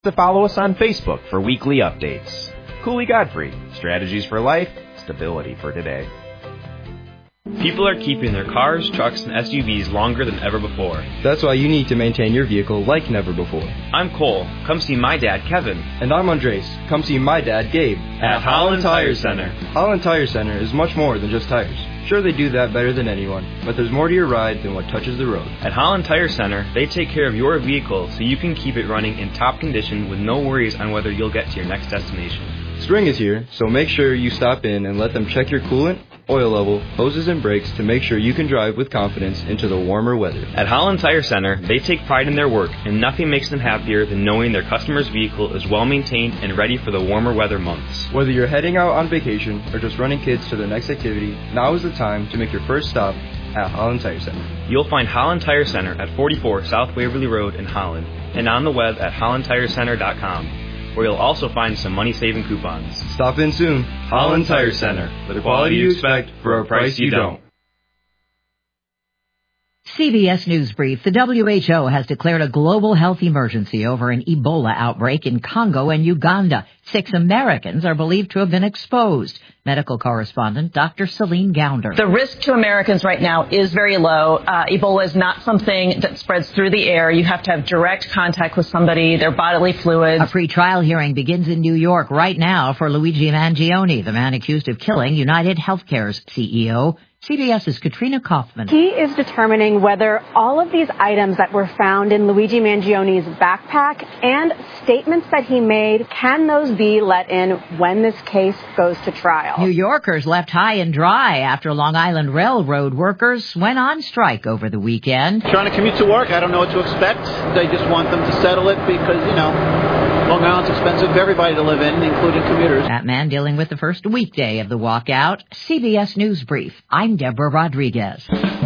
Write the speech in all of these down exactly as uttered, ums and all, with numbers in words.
To follow us on Facebook for weekly updates. Cooley Godfrey, strategies for life, stability for today. People are keeping their cars, trucks, and S U Vs longer than ever before. That's why you need to maintain your vehicle like never before. I'm Cole. Come see my dad, Kevin. And I'm Andres. Come see my dad, Gabe. At, At Holland Tire Center. Holland Tire Center is much more than just tires. Sure, they do that better than anyone, but there's more to your ride than what touches the road. At Holland Tire Center, they take care of your vehicle so you can keep it running in top condition with no worries on whether you'll get to your next destination. Spring is here, so make sure you stop in and let them check your coolant, oil level, hoses, and brakes to make sure you can drive with confidence into the warmer weather. At Holland Tire Center, they take pride in their work, and nothing makes them happier than knowing their customer's vehicle is well maintained and ready for the warmer weather months. Whether you're heading out on vacation or just running kids to their next activity, now is the time to make your first stop at Holland Tire Center. You'll find Holland Tire Center at forty-four South Waverly Road in Holland, and on the web at holland tire center dot com, where you'll also find some money-saving coupons. Stop in soon. Holland Tire Center. The quality you expect for a price you don't. C B S News Brief. The W H O has declared a global health emergency over an Ebola outbreak in Congo and Uganda. Six Americans are believed to have been exposed. Medical correspondent Doctor Celine Gounder. The risk to Americans right now is very low. Uh, Ebola is not something that spreads through the air. You have to have direct contact with somebody, their bodily fluids. A pre-trial hearing begins in New York right now for Luigi Mangione, the man accused of killing United Healthcare's C E O. CBS's Katrina Kaufman. He is determining whether all of these items that were found in Luigi Mangione's backpack and statements that he made, can those be let in when this case goes to trial? New Yorkers left high and dry after Long Island Railroad workers went on strike over the weekend. Trying to commute to work, I don't know what to expect. They just want them to settle it because, you know, Long Island's expensive for everybody to live in, including commuters. That man dealing with the first weekday of the walkout. C B S News Brief. I'm Deborah Rodriguez.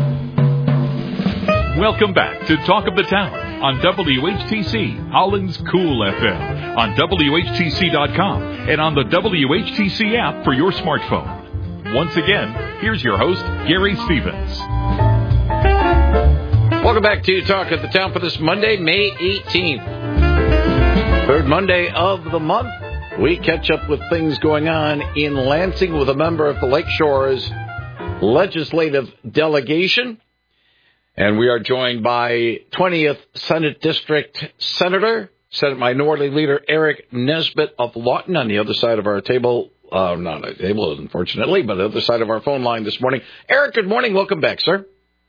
Welcome back to Talk of the Town on W H T C, Holland's Cool F M, on W H T C dot com, and on the W H T C app for your smartphone. Once again, here's your host, Gary Stevens. Welcome back to Talk of the Town for this Monday, May eighteenth. Third Monday of the month. We catch up with things going on in Lansing with a member of the Lake Shores Legislative Delegation. And we are joined by twentieth Senate District Senator, Senate Minority Leader Eric Nesbitt of Lawton on the other side of our table. Uh, not a table, unfortunately, but the other side of our phone line this morning. Eric, good morning. Welcome back, sir.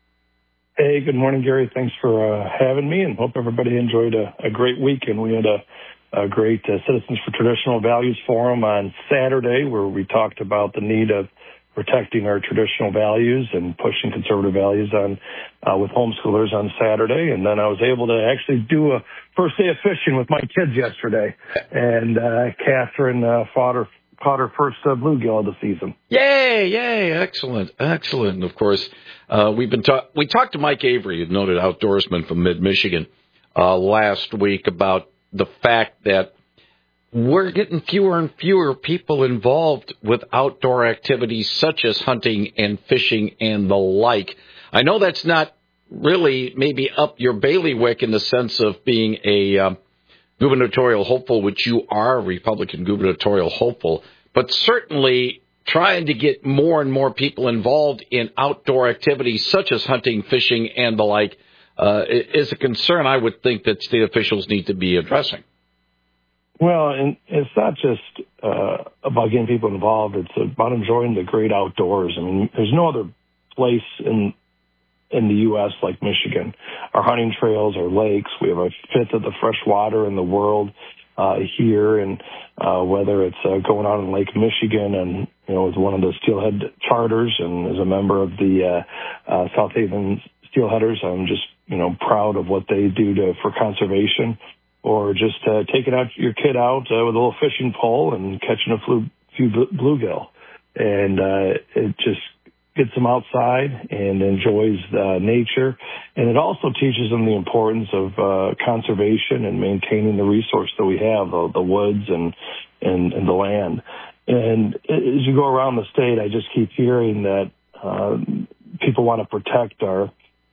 Hey, good morning, Gary. Thanks for uh, having me, and hope everybody enjoyed a, a great weekend. We had a, a great uh, Citizens for Traditional Values Forum on Saturday where we talked about the need of protecting our traditional values and pushing conservative values on uh, with homeschoolers on Saturday. And then I was able to actually do a first day of fishing with my kids yesterday. And uh, Catherine uh, fought her, caught her first uh, bluegill of the season. Yay, yay, excellent, excellent. Of course, uh, we've been ta- we talked to Mike Avery, a noted outdoorsman from mid-Michigan, uh, last week about the fact that we're getting fewer and fewer people involved with outdoor activities such as hunting and fishing and the like. I know that's not really maybe up your bailiwick in the sense of being a um, gubernatorial hopeful, which you are, a Republican gubernatorial hopeful, but certainly trying to get more and more people involved in outdoor activities such as hunting, fishing, and the like uh, is a concern I would think that state officials need to be addressing. Well, and it's not just uh, about getting people involved. It's about enjoying the great outdoors. I mean, there's no other place in in the U S like Michigan. Our hunting trails, our lakes, we have a fifth of the fresh water in the world uh, here. And uh, whether it's uh, going out in Lake Michigan and, you know, as one of the Steelhead charters and as a member of the uh, uh, South Haven Steelheaders, I'm just, you know, proud of what they do to for conservation. Or just uh, taking out your kid out uh, with a little fishing pole and catching a few, few bluegill. And uh, it just gets them outside and enjoys uh, nature. And it also teaches them the importance of uh, conservation and maintaining the resource that we have, the, the woods and, and, and the land. And as you go around the state, I just keep hearing that uh, people want to protect our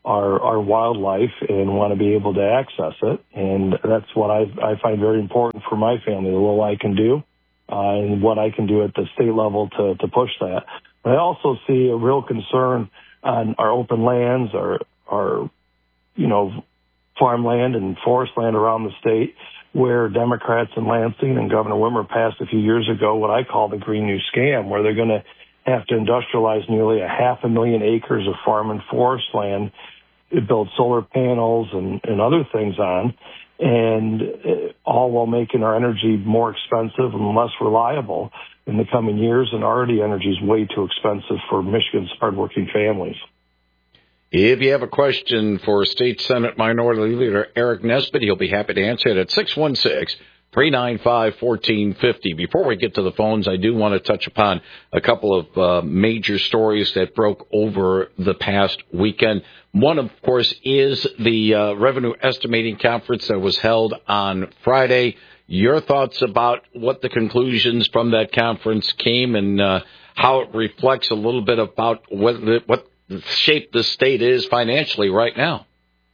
our, our wildlife and want to be able to access it. And that's what I, I find very important for my family, the little I can do, uh, and what I can do at the state level to, to push that. But I also see a real concern on our open lands, our, our, you know, farmland and forest land around the state, where Democrats in Lansing and Governor Whitmer passed a few years ago what I call the Green New Scam, where they're going to have to industrialize nearly a half a million acres of farm and forest land, build solar panels and, and other things on, and all while making our energy more expensive and less reliable in the coming years. And already energy is way too expensive for Michigan's hardworking families. If you have a question for State Senate Minority Leader Eric Nesbitt, he'll be happy to answer it at six one six, three nine five, one four five zero. Before we get to the phones, I do want to touch upon a couple of uh, major stories that broke over the past weekend. One, of course, is the uh, Revenue Estimating Conference that was held on Friday. Your thoughts about what the conclusions from that conference came and uh, how it reflects a little bit about what the, what the shape the state is financially right now?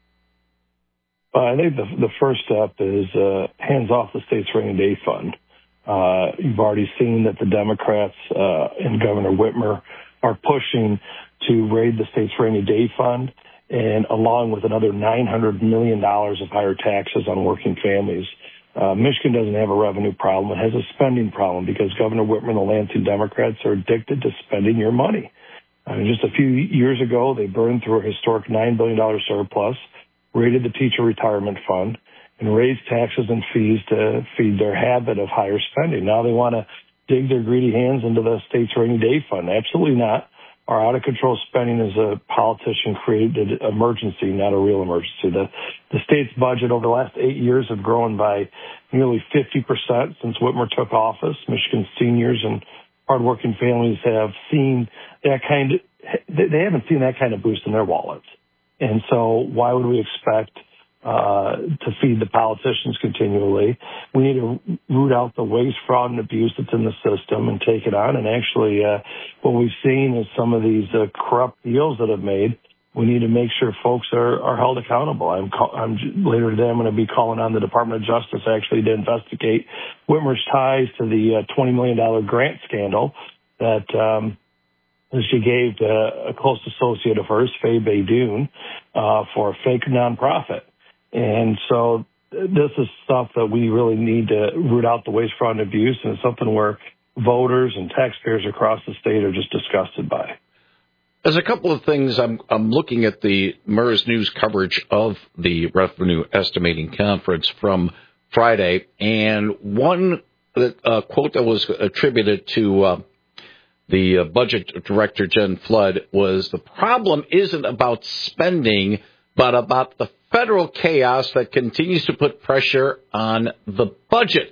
Uh, I think the, the first step is uh, hands off the state's rainy day fund. Uh, you've already seen that the Democrats uh, and Governor Whitmer are pushing to raid the state's rainy day fund, and along with another nine hundred million dollars of higher taxes on working families. Uh, Michigan doesn't have a revenue problem. It has a spending problem because Governor Whitmer and the Lansing Democrats are addicted to spending your money. I mean, just a few years ago, they burned through a historic nine billion dollars surplus, raided the teacher retirement fund, and raised taxes and fees to feed their habit of higher spending. Now they want to dig their greedy hands into the state's rainy day fund. Absolutely not. Our out-of-control spending is a politician-created emergency, not a real emergency. The, the state's budget over the last eight years have grown by nearly fifty percent since Whitmer took office. Michigan's seniors and hardworking families have seen that kind of, they haven't seen that kind of boost in their wallets. And so why would we expect uh, to feed the politicians continually? We need to root out the waste, fraud, and abuse that's in the system and take it on. And actually, uh, what we've seen is some of these uh, corrupt deals that have made. We need to make sure folks are, are held accountable. I'm, call, I'm later today, I'm going to be calling on the Department of Justice actually to investigate Whitmer's ties to the uh, twenty million dollars grant scandal that um, she gave to a close associate of hers, Faye Baydoun, uh, for a fake nonprofit. And so this is stuff that we really need to root out the waste, fraud, and abuse, and it's something where voters and taxpayers across the state are just disgusted by. There's a couple of things. I'm, I'm looking at the M E R S News coverage of the Revenue Estimating Conference from Friday, and one uh, quote that was attributed to uh, the uh, budget director, Jen Flood, was the problem isn't about spending, but about the federal chaos that continues to put pressure on the budget.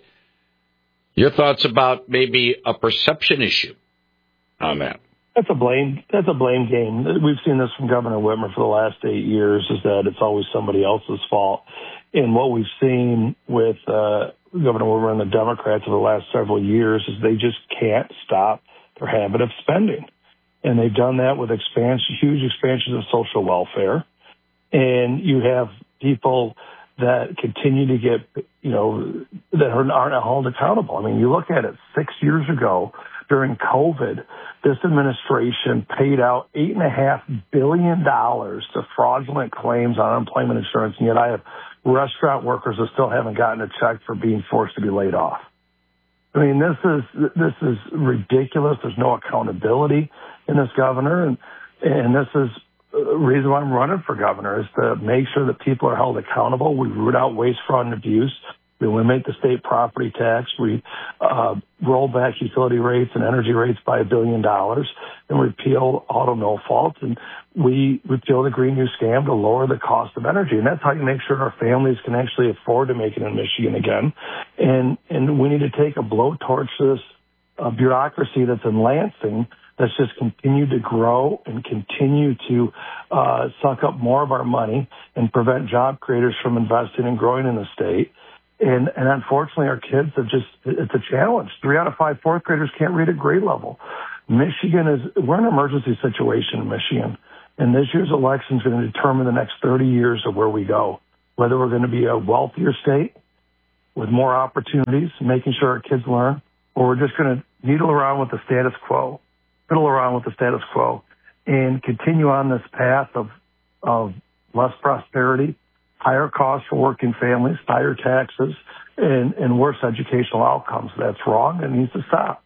Your thoughts about maybe a perception issue on that? That's a blame. That's a blame game. We've seen this from Governor Whitmer for the last eight years. Is that it's always somebody else's fault. And what we've seen with uh, Governor Whitmer and the Democrats over the last several years is they just can't stop their habit of spending, and they've done that with expansion, huge expansions of social welfare. And you have people that continue to get, you know, that are, aren't held accountable. I mean, you look at it. Six years ago, during COVID, this administration paid out eight and a half billion dollars to fraudulent claims on unemployment insurance, and yet I have restaurant workers that still haven't gotten a check for being forced to be laid off. I mean, this is this is ridiculous. There's no accountability in this governor, and and this is the reason why I'm running for governor, is to make sure that people are held accountable. We root out waste, fraud, and abuse. We eliminate the state property tax. We uh, roll back utility rates and energy rates by a billion dollars, and repeal auto no fault. And we repeal the Green New Scam to lower the cost of energy. And that's how you make sure our families can actually afford to make it in Michigan again. And and we need to take a blowtorch to this uh, bureaucracy that's in Lansing that's just continued to grow and continue to uh, suck up more of our money and prevent job creators from investing and growing in the state. And, and unfortunately, our kids have just, it's a challenge. Three out of five fourth graders can't read at grade level. Michigan is, we're in an emergency situation in Michigan. And this year's election is going to determine the next thirty years of where we go, whether we're going to be a wealthier state with more opportunities, making sure our kids learn, or we're just going to needle around with the status quo, fiddle around with the status quo, and continue on this path of, of less prosperity, higher costs for working families, higher taxes, and, and worse educational outcomes. That's wrong and needs to stop.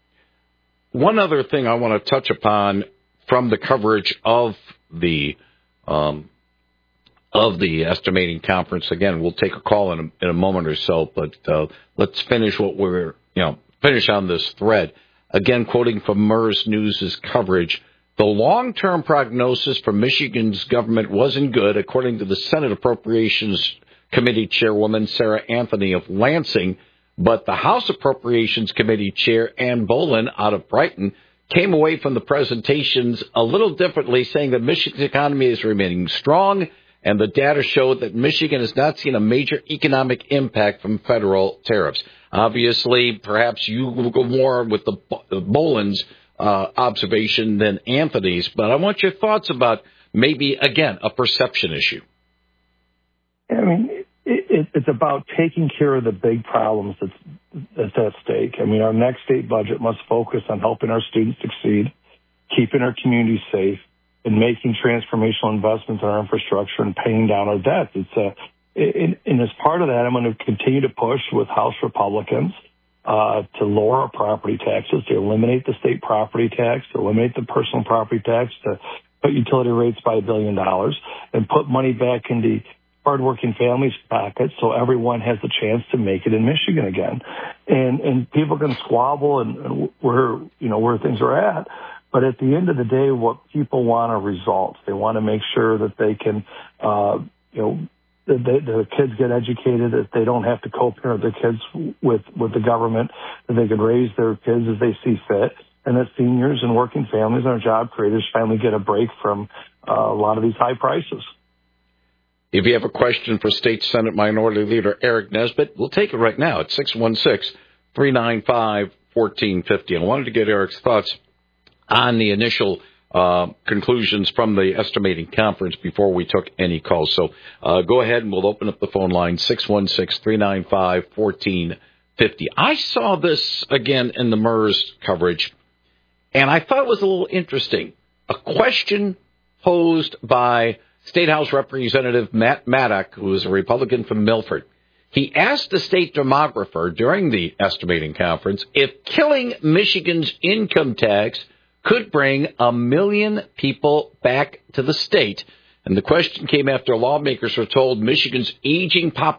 One other thing I want to touch upon from the coverage of the um, of the estimating conference. Again, we'll take a call in a, in a moment or so, but uh, let's finish what we're you know finish on this thread. Again, quoting from MERS News' coverage, the long-term prognosis for Michigan's government wasn't good, according to the Senate Appropriations Committee Chairwoman Sarah Anthony of Lansing, but the House Appropriations Committee Chair Ann Bolin out of Brighton came away from the presentations a little differently, saying that Michigan's economy is remaining strong, and the data showed that Michigan has not seen a major economic impact from federal tariffs. Obviously, perhaps you will go more with the Bolin's uh, observation than Anthony's, but I want your thoughts about maybe, again, a perception issue. I mean, it, it, it's about taking care of the big problems that's, that's at stake. I mean, our next state budget must focus on helping our students succeed, keeping our communities safe, and making transformational investments in our infrastructure and paying down our debts. It's a, and, and as part of that, I'm going to continue to push with House Republicans uh, to lower our property taxes, to eliminate the state property tax, to eliminate the personal property tax, to cut utility rates by a billion dollars, and put money back into hardworking families' pockets so everyone has the chance to make it in Michigan again. And and people can squabble and, and where you know where things are at, but at the end of the day, what people want are results. They want to make sure that they can, uh, you know, that they, the kids get educated, that they don't have to co-parent their kids with with the government, that they can raise their kids as they see fit, and that seniors and working families and our job creators finally get a break from uh, a lot of these high prices. If you have a question for State Senate Minority Leader Eric Nesbitt, we'll take it right now at six one six, three nine five, one four five zero. I wanted to get Eric's thoughts on the initial uh, conclusions from the estimating conference before we took any calls. So uh, go ahead and we'll open up the phone line, six one six, three nine five, one four five zero. I saw this again in the MERS coverage, and I thought it was a little interesting. A question posed by State House Representative Matt Maddock, who is a Republican from Milford. He asked the state demographer during the estimating conference if killing Michigan's income tax could bring a million people back to the state. And the question came after lawmakers were told Michigan's aging population